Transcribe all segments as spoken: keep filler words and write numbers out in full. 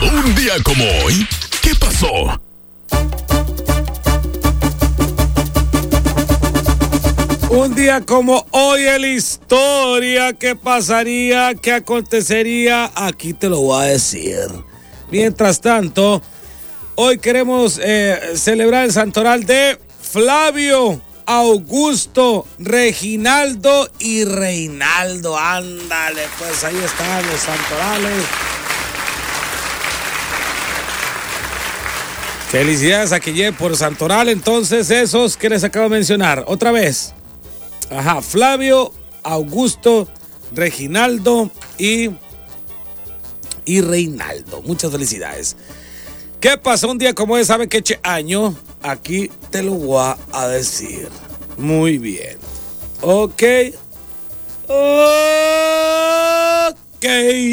Un día como hoy, ¿qué pasó? Un día como hoy en la historia, ¿qué pasaría? ¿Qué acontecería? Aquí te lo voy a decir. Mientras tanto, hoy queremos eh, celebrar el santoral de Flavio, Augusto, Reginaldo y Reinaldo. Ándale, pues ahí están los santorales. Felicidades a Quille por santoral. Entonces, esos que les acabo de mencionar. Otra vez. Ajá, Flavio, Augusto, Reginaldo y, y Reinaldo. Muchas felicidades. ¿Qué pasó un día como hoy? ¿Sabe qué año? Aquí te lo voy a decir. Muy bien. Ok. Ok.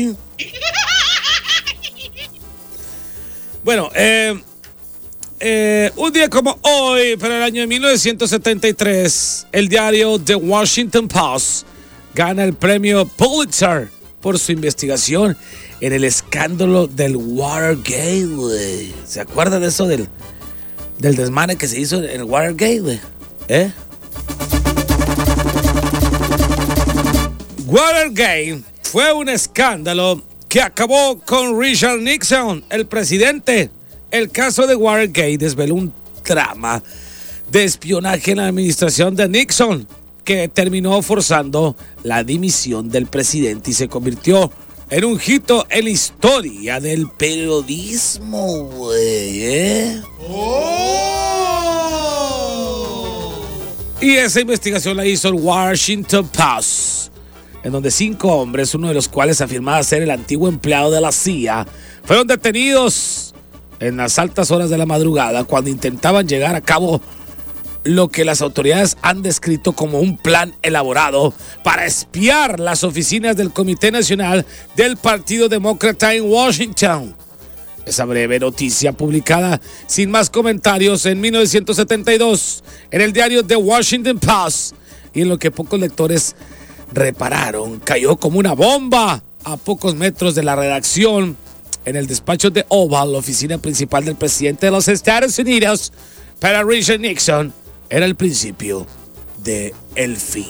Bueno, eh... Eh, un día como hoy, pero el año de mil novecientos setenta y tres, el diario The Washington Post gana el premio Pulitzer por su investigación en el escándalo del Watergate, güey. ¿Se acuerdan de eso del, del desmane que se hizo en el Watergate, güey? ¿Eh? Watergate fue un escándalo que acabó con Richard Nixon, el presidente. El caso de Watergate desveló un trama de espionaje en la administración de Nixon que terminó forzando la dimisión del presidente y se convirtió en un hito en la historia del periodismo, güey, ¿eh? Oh. Y esa investigación la hizo el Washington Post, en donde cinco hombres, uno de los cuales afirmaba ser el antiguo empleado de la C I A, fueron detenidos en las altas horas de la madrugada cuando intentaban llegar a cabo lo que las autoridades han descrito como un plan elaborado para espiar las oficinas del Comité Nacional del Partido Demócrata en Washington. Esa breve noticia, publicada sin más comentarios en mil novecientos setenta y dos en el diario The Washington Post, y en lo que pocos lectores repararon, cayó como una bomba a pocos metros de la redacción en el despacho de Oval, la oficina principal del presidente de los Estados Unidos. Para Richard Nixon era el principio de el fin.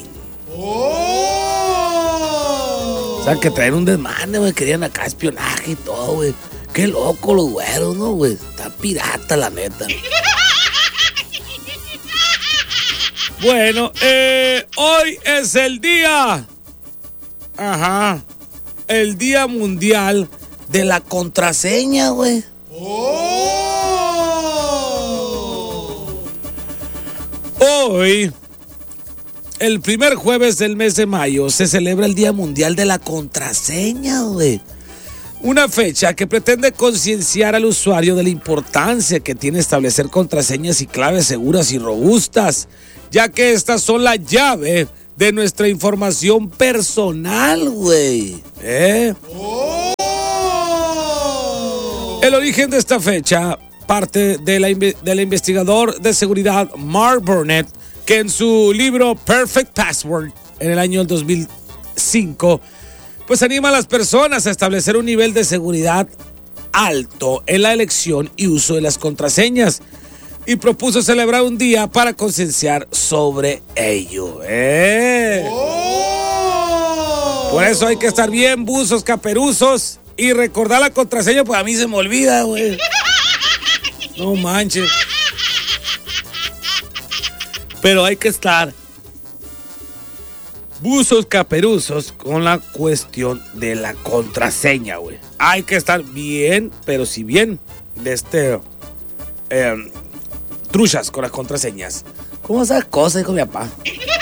Oh. O sea, que traen un desmane, güey. Querían acá espionaje y todo, güey. Qué loco los güeros, ¿no, güey? Está pirata, la neta. Bueno, eh, hoy es el día. Ajá. El Día Mundial de la Contraseña, güey. Oh. Hoy, el primer jueves del mes de mayo, se celebra el Día Mundial de la Contraseña, güey. Una fecha que pretende concienciar al usuario de la importancia que tiene establecer contraseñas y claves seguras y robustas, ya que estas son la llave de nuestra información personal, güey. ¿Eh? Oh. El origen de esta fecha parte de la, del investigador de seguridad Mark Burnett, que en su libro Perfect Password, en el año dos mil cinco, pues anima a las personas a establecer un nivel de seguridad alto en la elección y uso de las contraseñas, y propuso celebrar un día para concienciar sobre ello. ¿Eh? Oh. Por eso hay que estar bien buzos, caperuzos, y recordar la contraseña, pues a mí se me olvida, güey. No manches. Pero hay que estar buzos, caperuzos con la cuestión de la contraseña, güey. Hay que estar bien, pero si bien, de este... Eh, truchas con las contraseñas. ¿Cómo esas cosas, hijo de mi papá?